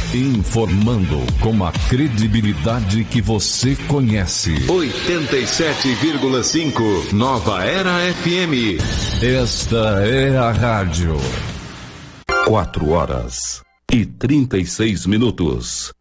Informando com a credibilidade que você conhece. 87,5 Nova Era FM. Esta é a rádio. 4 horas e 36 minutos.